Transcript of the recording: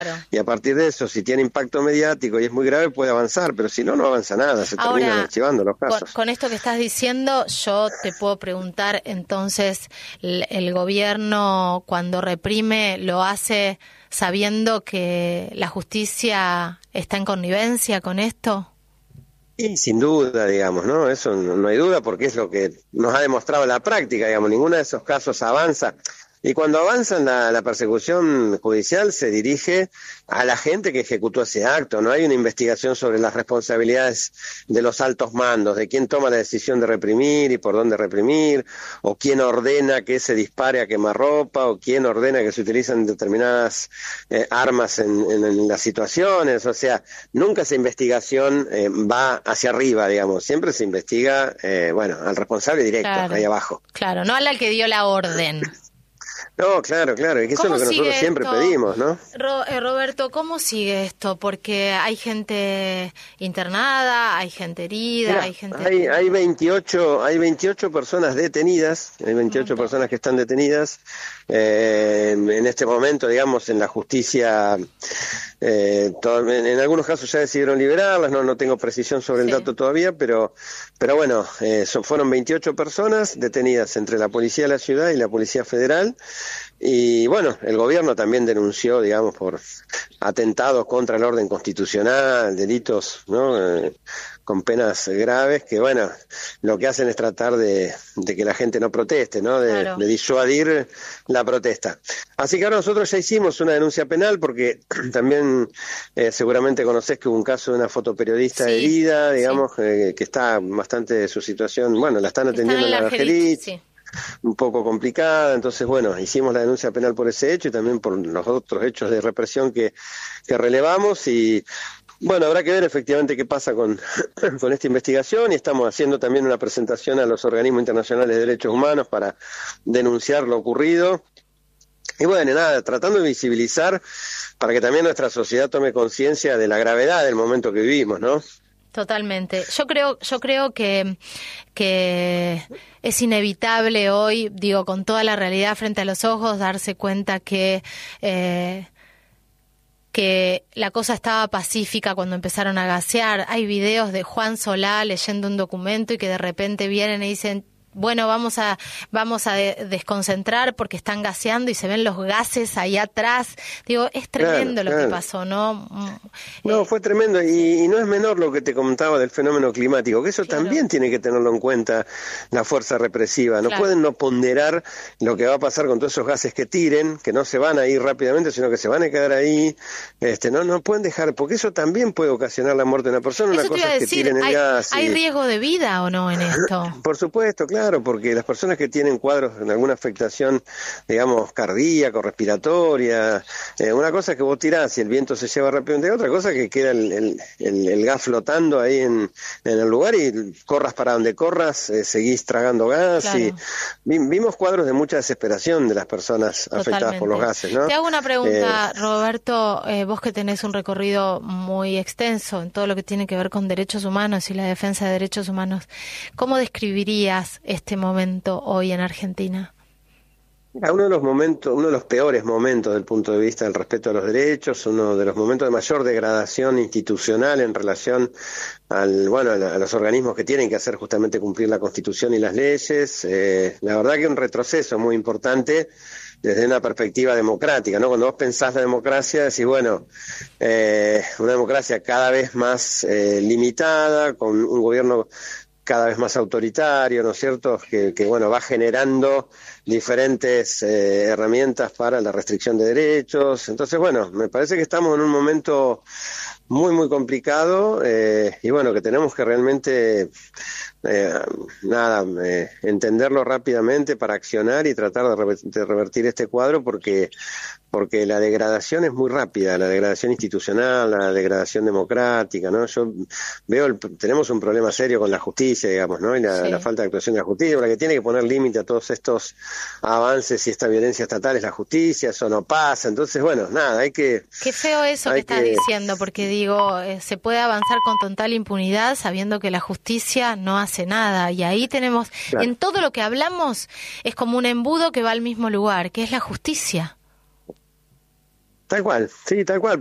Y a partir de eso, si tiene impacto mediático y es muy grave, puede avanzar, pero si no, no avanza nada, se terminan archivando los casos. Con esto que estás diciendo, yo te puedo preguntar, entonces, ¿el gobierno cuando reprime lo hace sabiendo que la justicia está en connivencia con esto? Y sin duda, digamos, ¿no? Eso no hay duda porque es lo que nos ha demostrado la práctica, digamos, ninguno de esos casos avanza. Y cuando avanza la persecución judicial se dirige a la gente que ejecutó ese acto, no hay una investigación sobre las responsabilidades de los altos mandos, de quién toma la decisión de reprimir y por dónde reprimir, o quién ordena que se dispare a quemarropa, o quién ordena que se utilicen determinadas armas en las situaciones, o sea, nunca esa investigación va hacia arriba, digamos, siempre se investiga, al responsable directo, claro, ahí abajo. Claro, no al que dio la orden. No, claro, y que eso es lo que nosotros siempre pedimos, ¿no? Roberto, ¿cómo sigue esto? Porque hay gente internada, hay gente herida, Mirá, hay gente... Hay 28 personas detenidas, hay 28 personas que están detenidas en este momento, digamos, en la justicia. En algunos casos ya decidieron liberarlas, no tengo precisión sobre el dato todavía, pero bueno, fueron 28 personas detenidas entre la policía de la ciudad y la policía federal. Y bueno, el gobierno también denunció, digamos, por atentados contra el orden constitucional, delitos, ¿no? Con penas graves que, bueno, lo que hacen es tratar de que la gente no proteste, ¿no? De disuadir la protesta. Así que ahora nosotros ya hicimos una denuncia penal porque también seguramente conocés que hubo un caso de una fotoperiodista herida, digamos, que está bastante su situación, bueno, la están atendiendo en la Argerich. Un poco complicada, entonces bueno, hicimos la denuncia penal por ese hecho y también por los otros hechos de represión que relevamos y bueno, habrá que ver efectivamente qué pasa con esta investigación y estamos haciendo también una presentación a los organismos internacionales de derechos humanos para denunciar lo ocurrido. Y bueno, nada, tratando de visibilizar para que también nuestra sociedad tome conciencia de la gravedad del momento que vivimos, ¿no? Totalmente. Yo creo que es inevitable hoy, digo, con toda la realidad frente a los ojos, darse cuenta que la cosa estaba pacífica cuando empezaron a gasear. Hay videos de Juan Solá leyendo un documento y que de repente vienen y dicen, bueno, vamos a desconcentrar porque están gaseando y se ven los gases ahí atrás. Digo, es tremendo lo que pasó, ¿no? No, fue tremendo y no es menor lo que te comentaba del fenómeno climático, que eso también tiene que tenerlo en cuenta la fuerza represiva. No pueden no ponderar lo que va a pasar con todos esos gases que tiren, que no se van a ir rápidamente, sino que se van a quedar ahí. No pueden dejar, porque eso también puede ocasionar la muerte de una persona. Eso una cosa es que tiren el gas. ¿Hay riesgo de vida o no en esto? Por supuesto, claro, porque las personas que tienen cuadros de alguna afectación, digamos, cardíaca, respiratoria, una cosa es que vos tirás y el viento se lleva rápidamente, otra cosa es que queda el gas flotando ahí en el lugar y corras para donde corras, seguís tragando gas. Claro. Y vimos cuadros de mucha desesperación de las personas afectadas por los gases, ¿no? Te hago una pregunta, Roberto, vos que tenés un recorrido muy extenso en todo lo que tiene que ver con derechos humanos y la defensa de derechos humanos, ¿cómo describirías este momento hoy en Argentina? Uno de los peores momentos del punto de vista del respeto a los derechos, uno de los momentos de mayor degradación institucional en relación a los organismos que tienen que hacer justamente cumplir la Constitución y las leyes. La verdad que un retroceso muy importante desde una perspectiva democrática, ¿no? Cuando vos pensás la democracia, decís, bueno, una democracia cada vez más limitada, con un gobierno cada vez más autoritario, ¿no es cierto?, que va generando diferentes herramientas para la restricción de derechos. Entonces, bueno, me parece que estamos en un momento muy, muy complicado y bueno, que tenemos que realmente entenderlo rápidamente para accionar y tratar de revertir este cuadro porque la degradación es muy rápida, la degradación institucional, la degradación democrática, ¿no? Yo veo, tenemos un problema serio con la justicia, digamos, ¿no? Y la falta de actuación de la justicia, la que tiene que poner límite a todos estos avances y esta violencia estatal es la justicia, eso no pasa, entonces, bueno, nada, hay que... Qué feo eso que estás diciendo, porque digo, se puede avanzar con total impunidad sabiendo que la justicia no hace nada, y ahí tenemos, en todo lo que hablamos, es como un embudo que va al mismo lugar, que es la justicia. Tal cual, sí, tal cual.